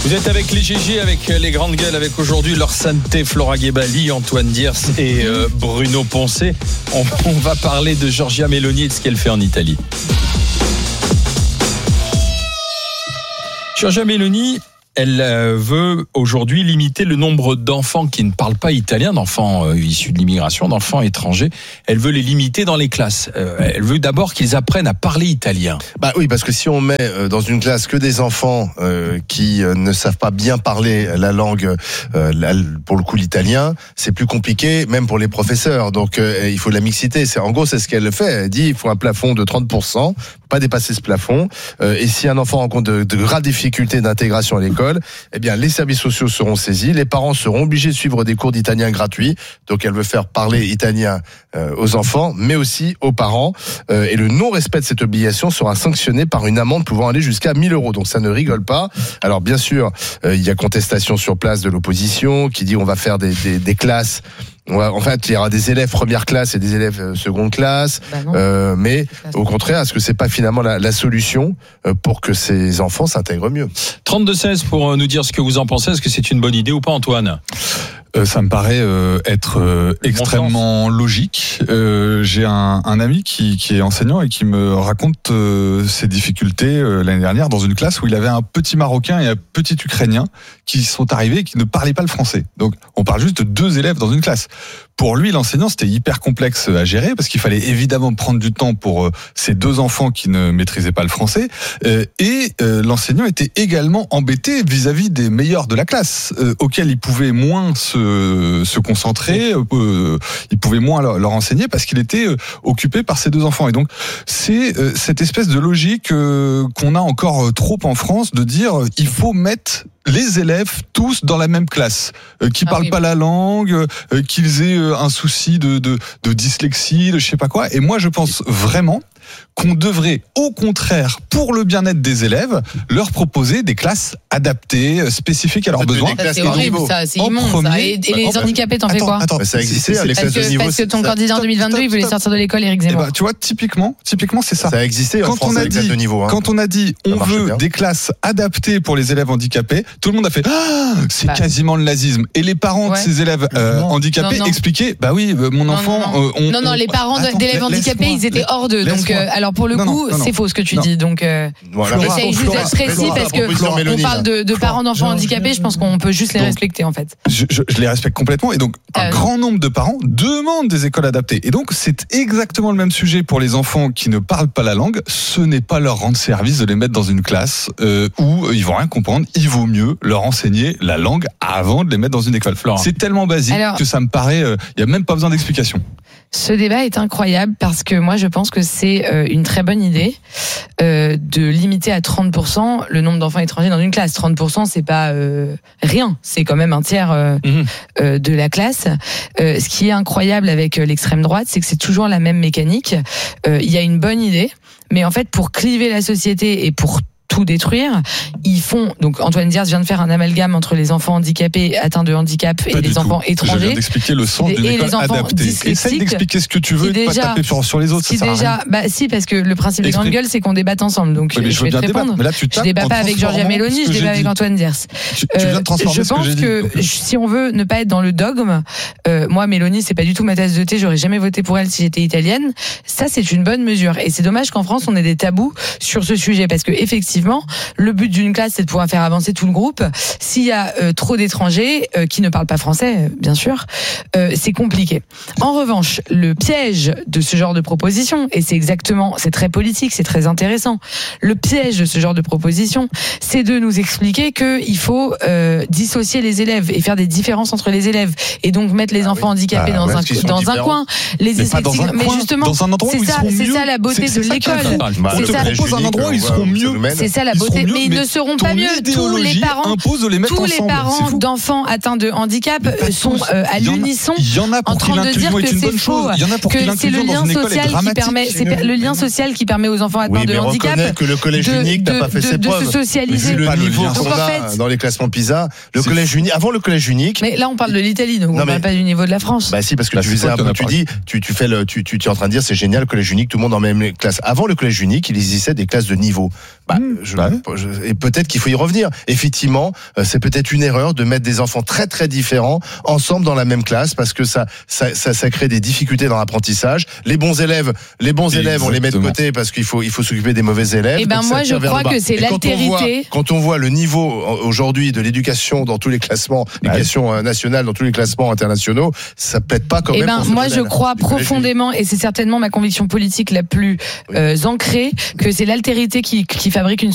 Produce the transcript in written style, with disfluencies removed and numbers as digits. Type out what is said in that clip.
Vous êtes avec les GG, avec les grandes gueules, avec aujourd'hui Laure Santé, Flora Ghebali, Antoine Diers et Bruno Poncet. On va parler de Giorgia Meloni et de ce qu'elle fait en Italie. Giorgia Meloni, elle veut aujourd'hui limiter le nombre d'enfants qui ne parlent pas italien, d'enfants issus de l'immigration, d'enfants étrangers. Elle veut les limiter dans les classes. Elle veut d'abord qu'ils apprennent à parler italien. Bah oui, parce que si on met dans une classe que des enfants qui ne savent pas bien parler la langue, pour le coup l'italien, c'est plus compliqué, même pour les professeurs. Donc il faut de la mixité. En gros, c'est ce qu'elle fait. Elle dit il faut un plafond de 30%, pas dépasser ce plafond. Et si un enfant rencontre de graves difficultés d'intégration à l'école, eh bien, les services sociaux seront saisis, les parents seront obligés de suivre des cours d'italien gratuits. Donc, elle veut faire parler italien aux enfants, mais aussi aux parents. Et le non-respect de cette obligation sera sanctionné par une amende pouvant aller jusqu'à 1 000 €. Donc, ça ne rigole pas. Alors, bien sûr, il y a contestation sur place de l'opposition qui dit on va faire des classes. En fait, il y aura des élèves première classe et des élèves seconde classe, mais au contraire, est-ce que c'est pas finalement la solution pour que ces enfants s'intègrent mieux? 32-16 pour nous dire ce que vous en pensez. Est-ce que c'est une bonne idée ou pas, Antoine? Ça me paraît être extrêmement logique. J'ai un ami qui est enseignant et qui me raconte ses difficultés l'année dernière dans une classe où il avait un petit Marocain et un petit Ukrainien qui sont arrivés et qui ne parlaient pas le français. Donc on parle juste de 2 élèves dans une classe. Pour lui, l'enseignant, c'était hyper complexe à gérer parce qu'il fallait évidemment prendre du temps pour ces 2 enfants qui ne maîtrisaient pas le français. Et l'enseignant était également embêté vis-à-vis des meilleurs de la classe, auxquels il pouvait moins se concentrer, il pouvait moins leur enseigner parce qu'il était occupé par ces 2 enfants. Et donc, c'est cette espèce de logique qu'on a encore trop en France de dire il faut mettre les élèves tous dans la même classe, qui parlent pas la langue, qu'ils aient un souci de dyslexie, de je sais pas quoi. Et moi, je pense vraiment qu'on devrait, au contraire, pour le bien-être des élèves, leur proposer des classes adaptées, spécifiques à leurs besoins. C'est horrible, ça, c'est immonde. Ça. Et les handicapés, t'en fais quoi? Ça existait, les classes de niveau. Parce que ton candidat en 2022, il voulait sortir de l'école, Éric Zemmour. Tu vois, typiquement, c'est ça. Ça a existé en France, les classes de niveau. Quand on a dit, on veut des classes adaptées pour les élèves handicapés, tout le monde a fait, c'est quasiment le nazisme. Et les parents de ces élèves handicapés expliquaient, bah oui, mon enfant... Non, les parents d'élèves handicapés, ils étaient hors d'eux. Donc, alors pour le coup, c'est faux ce que tu dis. Donc, j'essaye juste d'être précis parce que on parle de parents d'enfants handicapés. Je pense qu'on peut juste les respecter en fait. Je les respecte complètement. Et donc, un grand nombre de parents demandent des écoles adaptées. Et donc, c'est exactement le même sujet pour les enfants qui ne parlent pas la langue. Ce n'est pas leur rendre service de les mettre dans une classe où ils vont rien comprendre. Il vaut mieux leur enseigner la langue avant de les mettre dans une école. C'est tellement basique que ça me paraît, il y a même pas besoin d'explication. Ce débat est incroyable parce que moi je pense que c'est une très bonne idée de limiter à 30% le nombre d'enfants étrangers dans une classe. 30% c'est pas rien, c'est quand même un tiers de la classe. Ce qui est incroyable avec l'extrême droite, c'est que c'est toujours la même mécanique. Il y a une bonne idée, mais en fait pour cliver la société et pour tout détruire, ils font, donc Antoine Diers vient de faire un amalgame entre les enfants handicapés atteints de handicap et les enfants étrangers. Je viens d'expliquer le sens d'une école adaptée. Essaye d'expliquer ce que tu veux, pas taper sur les autres, ça sert à rien. Si, parce que le principe des grandes gueules, c'est qu'on débatte ensemble, donc je vais te répondre. Je débat pas avec Giorgia Meloni, je débat avec Antoine Diers. Je pense que si on veut ne pas être dans le dogme, moi Meloni, c'est pas du tout ma tasse de thé, j'aurais jamais voté pour elle si j'étais italienne. Ça, c'est une bonne mesure. Et c'est dommage qu'en France, on ait des tabous sur ce sujet, parce que effectivement, le but d'une classe, c'est de pouvoir faire avancer tout le groupe. S'il y a trop d'étrangers qui ne parlent pas français, bien sûr, c'est compliqué. En revanche, le piège de ce genre de proposition, et c'est très politique, c'est très intéressant, le piège de ce genre de proposition, c'est de nous expliquer qu'il faut dissocier les élèves et faire des différences entre les élèves, et donc mettre les enfants handicapés dans un coin, mais justement, c'est ça la beauté de l'école. C'est ça, propose un endroit où ils seront mieux. C'est ça la beauté, mais ils ne seront pas mieux. Tous les parents d'enfants atteints de handicap sont à l'unisson en train de dire que c'est faux, que c'est le lien social qui permet, c'est le lien social qui permet aux enfants atteints de handicap que le collège unique n'a pas fait ses preuves. De se socialiser. Le niveau qu'on a dans les classements PISA, le collège unique, avant le collège unique. Mais là, on parle de l'Italie, donc on parle pas du niveau de la France. Bah si, parce que tu faisais un peu, tu es en train de dire c'est génial, le collège unique, tout le monde en même classe. Avant le collège unique, il existait des classes de niveau. et peut-être qu'il faut y revenir. Effectivement, c'est peut-être une erreur de mettre des enfants très très différents ensemble dans la même classe parce que ça crée des difficultés dans l'apprentissage. Les bons élèves, on les met de côté parce qu'il faut s'occuper des mauvais élèves. Et moi je crois que c'est l'altérité. Quand on voit le niveau aujourd'hui de l'éducation dans tous les classements, l'éducation nationale dans tous les classements internationaux, ça plaide pas quand même. Moi je crois profondément, et c'est certainement ma conviction politique la plus ancrée, que c'est l'altérité qui fabrique une